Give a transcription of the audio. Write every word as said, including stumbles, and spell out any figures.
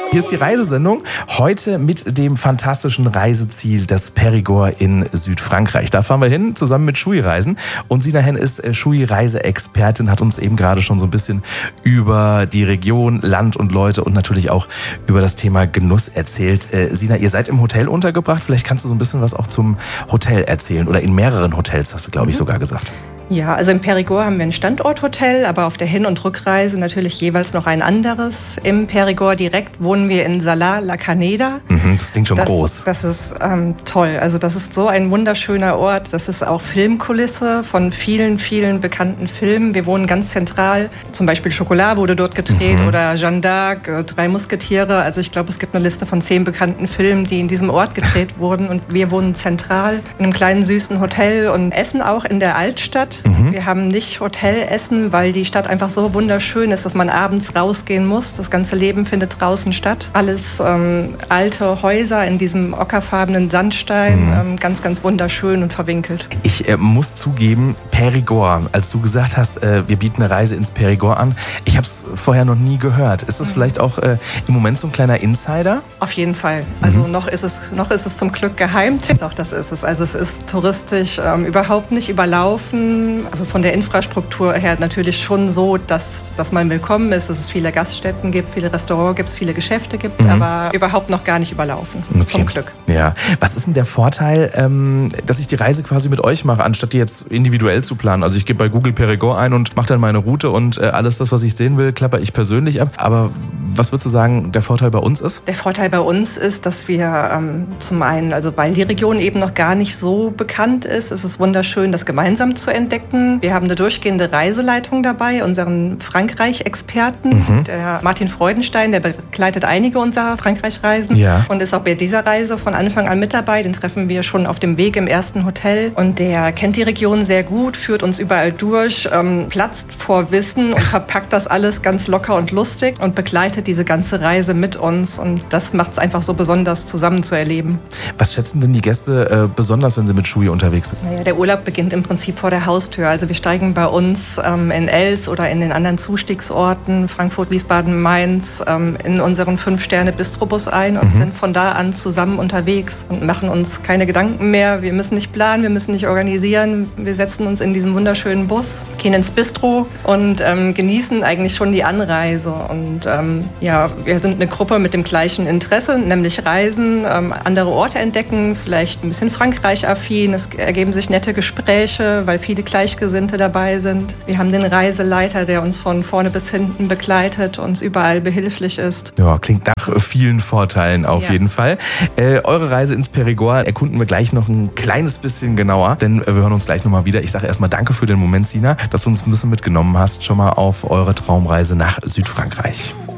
Hier ist die Reisesendung, heute mit dem fantastischen Reiseziel des Périgord in Südfrankreich. Da fahren wir hin, zusammen mit Shui Reisen. Und Sina Henn ist Shui Reiseexpertin, hat uns eben gerade schon so ein bisschen über die Region, Land und Leute und natürlich auch über das Thema Genuss erzählt. Äh, Sina, ihr seid im Hotel untergebracht. Vielleicht kannst du so ein bisschen was auch zum Hotel erzählen. Oder in mehreren Hotels, hast du, glaube ich, sogar gesagt. Ja, also im Périgord haben wir ein Standorthotel, aber auf der Hin- und Rückreise natürlich jeweils noch ein anderes. Im Périgord direkt wohnen wir in Sala-la-Canéda. Mhm, das klingt schon das, groß. Das ist ähm, toll. Also das ist so ein wunderschöner Ort. Das ist auch Filmkulisse von vielen, vielen bekannten Filmen. Wir wohnen ganz zentral. Zum Beispiel Chocolat wurde dort gedreht mhm. oder Jeanne d'Arc, Drei Musketiere. Also ich glaube, es gibt eine Liste von zehn bekannten Filmen, die in diesem Ort gedreht wurden. Und wir wohnen zentral in einem kleinen süßen Hotel und essen auch in der Altstadt. Mhm. Wir haben nicht Hotelessen, weil die Stadt einfach so wunderschön ist, dass man abends rausgehen muss. Das ganze Leben findet draußen statt. Alles ähm, alte Häuser in diesem ockerfarbenen Sandstein. Mhm. Ähm, ganz, ganz wunderschön und verwinkelt. Ich äh, muss zugeben, Périgord, als du gesagt hast, äh, wir bieten eine Reise ins Périgord an, ich habe es vorher noch nie gehört. Ist das mhm. vielleicht auch äh, im Moment so ein kleiner Insider? Auf jeden Fall. Also mhm. noch ist es, noch ist es zum Glück Geheimtipp. Doch, das ist es. Also es ist touristisch ähm, überhaupt nicht überlaufen. Also von der Infrastruktur her natürlich schon so, dass, dass man willkommen ist, dass es viele Gaststätten gibt, viele Restaurants gibt, viele Geschäfte gibt, mhm. aber überhaupt noch gar nicht überlaufen, okay. Zum Glück. Ja. Was ist denn der Vorteil, ähm, dass ich die Reise quasi mit euch mache, anstatt die jetzt individuell zu planen? Also ich gebe bei Google Périgord ein und mache dann meine Route und äh, alles das, was ich sehen will, klapper ich persönlich ab. Aber was würdest du sagen, der Vorteil bei uns ist? Der Vorteil bei uns ist, dass wir ähm, zum einen, also weil die Region eben noch gar nicht so bekannt ist, ist es wunderschön, das gemeinsam zu entdecken. Wir haben eine durchgehende Reiseleitung dabei, unseren Frankreich-Experten, mhm. der Martin Freudenstein, der begleitet einige unserer Frankreich-Reisen ja. und ist auch bei dieser Reise von Anfang an mit dabei. Den treffen wir schon auf dem Weg im ersten Hotel und der kennt die Region sehr gut, führt uns überall durch, ähm, platzt vor Wissen und verpackt das alles ganz locker und lustig und begleitet diese ganze Reise mit uns und das macht es einfach so besonders, zusammen zu erleben. Was schätzen denn die Gäste äh, besonders, wenn sie mit Shui unterwegs sind? Naja, der Urlaub beginnt im Prinzip vor der Haustür. Also wir steigen bei uns ähm, in Els oder in den anderen Zustiegsorten, Frankfurt, Wiesbaden, Mainz, ähm, in unseren Fünf-Sterne-Bistrobus ein und mhm. sind von da an zusammen unterwegs und machen uns keine Gedanken mehr. Wir müssen nicht planen, wir müssen nicht organisieren. Wir setzen uns in diesen wunderschönen Bus, gehen ins Bistro und ähm, genießen eigentlich schon die Anreise. Und ähm, ja, wir sind eine Gruppe mit dem gleichen Interesse, nämlich Reisen, ähm, andere Orte entdecken, vielleicht ein bisschen Frankreich-affin. Es ergeben sich nette Gespräche, weil viele Gleichgesinnte dabei sind. Wir haben den Reiseleiter, der uns von vorne bis hinten begleitet, uns überall behilflich ist. Ja, klingt nach vielen Vorteilen auf ja. jeden Fall. Äh, eure Reise ins Périgord erkunden wir gleich noch ein kleines bisschen genauer, denn wir hören uns gleich nochmal wieder. Ich sage erstmal danke für den Moment, Sina, dass du uns ein bisschen mitgenommen hast, schon mal auf eure Traumreise nach Südfrankreich.